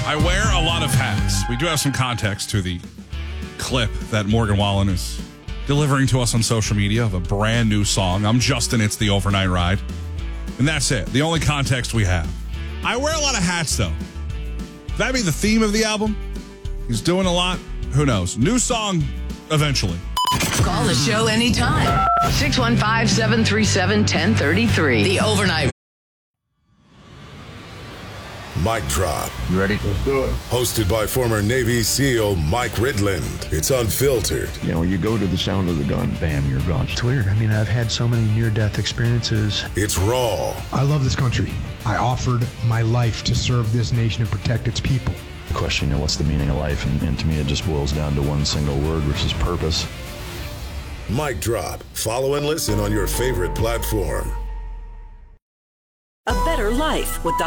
I wear a lot of hats. We do have some context to the clip that Morgan Wallen is delivering to us on social media of a brand new song. I'm Justin, it's the Overnight Ride. And that's it. The only context we have. I wear a lot of hats, though. Could that be the theme of the album? He's doing a lot. Who knows? New song eventually. Call the show anytime. 615-737-1033. The Overnight. Mic Drop. You ready? Let's do it. Hosted by former Navy SEAL Mike Ridland. It's unfiltered. You know, you go to the sound of the gun, bam, you're gone. It's weird. I mean, I've had so many near-death experiences. It's raw. I love this country. I offered my life to serve this nation and protect its people. The question, what's the meaning of life? And to me, it just boils down to one single word, which is purpose. Mic Drop. Follow and listen on your favorite platform. A better life with